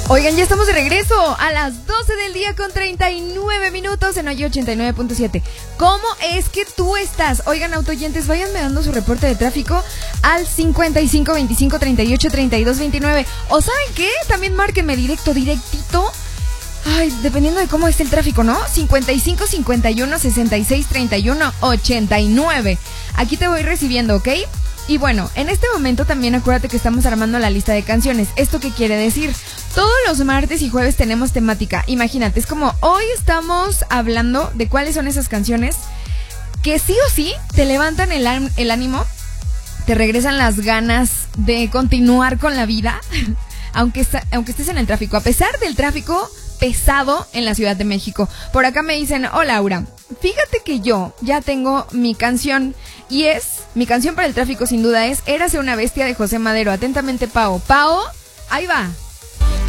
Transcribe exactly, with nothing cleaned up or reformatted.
Oigan, ya estamos de regreso a las doce del día con treinta y nueve minutos en Hoy ochenta y nueve punto siete. ¿Cómo es que tú estás? Oigan, autoyentes, váyanme dando su reporte de tráfico al cincuenta y cinco veinticinco treinta y ocho treinta y dos veintinueve. ¿O saben qué? También márquenme directo, directito. Ay, dependiendo de cómo esté el tráfico, ¿no? cincuenta y cinco cincuenta y uno sesenta y seis treinta y uno ochenta y nueve. Aquí te voy recibiendo, ¿ok? Y bueno, en este momento también acuérdate que estamos armando la lista de canciones. ¿Esto qué quiere decir? Todos los martes y jueves tenemos temática. Imagínate, es como hoy estamos hablando de cuáles son esas canciones que sí o sí te levantan el, el ánimo, te regresan las ganas de continuar con la vida, aunque, está, aunque estés en el tráfico, a pesar del tráfico pesado en la Ciudad de México. Por acá me dicen, hola Laura, fíjate que yo ya tengo mi canción y es, mi canción para el tráfico sin duda es Érase una bestia de José Madero. Atentamente, Pao. Pao, ahí va.